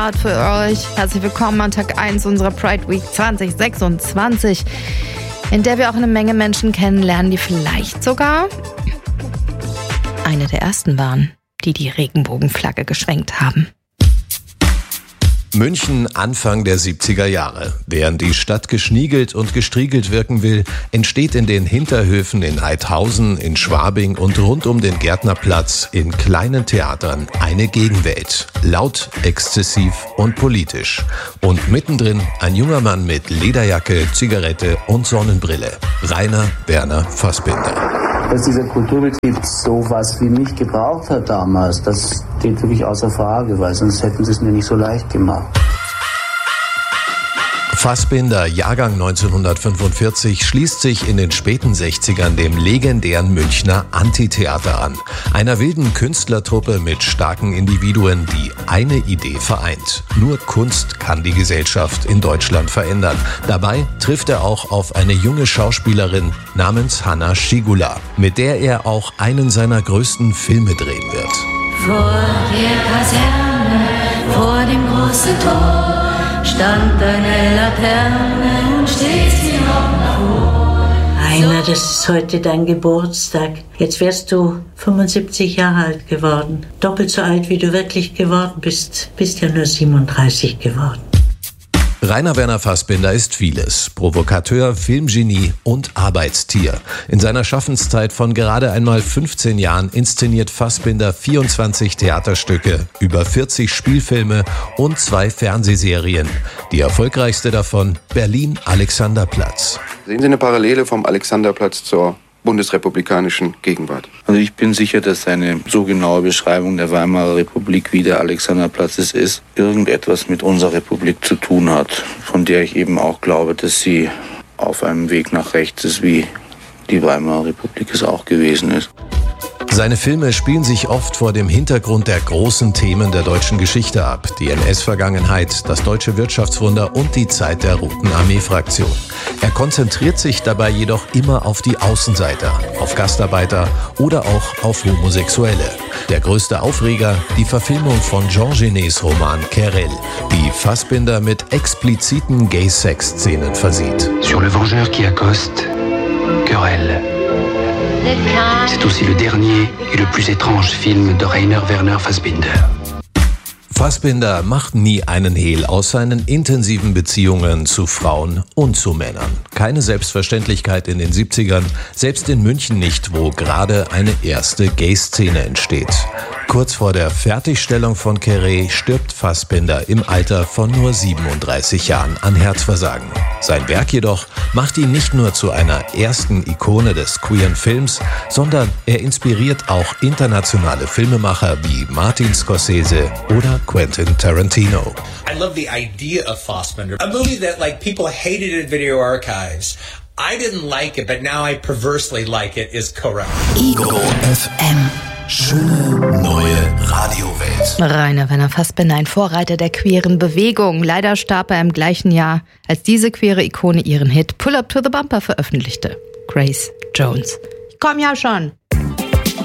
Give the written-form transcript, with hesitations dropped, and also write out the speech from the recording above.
Start für euch. Herzlich willkommen an Tag 1 unserer Pride Week 2026, in der wir auch eine Menge Menschen kennenlernen, die vielleicht sogar eine der ersten waren, die die Regenbogenflagge geschwenkt haben. München Anfang der 70er Jahre. Während die Stadt geschniegelt und gestriegelt wirken will, entsteht in den Hinterhöfen in Heidhausen, in Schwabing und rund um den Gärtnerplatz in kleinen Theatern eine Gegenwelt. Laut, exzessiv und politisch. Und mittendrin ein junger Mann mit Lederjacke, Zigarette und Sonnenbrille. Rainer Werner Fassbinder. Dass dieser Kulturbetrieb sowas wie mich gebraucht hat damals, das steht wirklich außer Frage, weil sonst hätten sie es mir nicht so leicht gemacht. Fassbinder, Jahrgang 1945, schließt sich in den späten 60ern dem legendären Münchner Antitheater an. Einer wilden Künstlertruppe mit starken Individuen, die eine Idee vereint. Nur Kunst kann die Gesellschaft in Deutschland verändern. Dabei trifft er auch auf eine junge Schauspielerin namens Hanna Schygulla, mit der er auch einen seiner größten Filme drehen wird. Vor der Kaserne, vor dem großen Tor, stand eine Laterne und steht sie noch vor. Rainer, das ist heute dein Geburtstag. Jetzt wärst du 75 Jahre alt geworden. Doppelt so alt, wie du wirklich geworden bist. Bist ja nur 37 geworden. Rainer Werner Fassbinder ist vieles. Provokateur, Filmgenie und Arbeitstier. In seiner Schaffenszeit von gerade einmal 15 Jahren inszeniert Fassbinder 24 Theaterstücke, über 40 Spielfilme und 2 Fernsehserien. Die erfolgreichste davon Berlin Alexanderplatz. Sehen Sie eine Parallele vom Alexanderplatz zur bundesrepublikanischen Gegenwart? Also ich bin sicher, dass eine so genaue Beschreibung der Weimarer Republik, wie der Alexanderplatz es ist, irgendetwas mit unserer Republik zu tun hat, von der ich eben auch glaube, dass sie auf einem Weg nach rechts ist, wie die Weimarer Republik es auch gewesen ist. Seine Filme spielen sich oft vor dem Hintergrund der großen Themen der deutschen Geschichte ab. Die NS-Vergangenheit, das deutsche Wirtschaftswunder und die Zeit der Roten Armee-Fraktion. Er konzentriert sich dabei jedoch immer auf die Außenseiter, auf Gastarbeiter oder auch auf Homosexuelle. Der größte Aufreger, die Verfilmung von Jean Genets Roman Querelle, die Fassbinder mit expliziten Gay-Sex-Szenen versieht. Sur le vengeur qui accoste, Querelle. C'est aussi le dernier et le plus étrange film de Rainer Werner Fassbinder. Fassbinder macht nie einen Hehl aus seinen intensiven Beziehungen zu Frauen und zu Männern. Keine Selbstverständlichkeit in den 70ern, selbst in München nicht, wo gerade eine erste Gay-Szene entsteht. Kurz vor der Fertigstellung von Querelle stirbt Fassbinder im Alter von nur 37 Jahren an Herzversagen. Sein Werk jedoch macht ihn nicht nur zu einer ersten Ikone des queeren Films, sondern er inspiriert auch internationale Filmemacher wie Martin Scorsese oder Quentin Tarantino. I love the idea of Fassbinder, a movie that people hated in video archives. I didn't like it, but now I perversely like it is correct. Ego FM. Schöne neue Radiowelt. Rainer Werner Fassbinder, ein Vorreiter der queeren Bewegung. Leider starb er im gleichen Jahr, als diese queere Ikone ihren Hit Pull Up to the Bumper veröffentlichte. Grace Jones. Ich komm ja schon.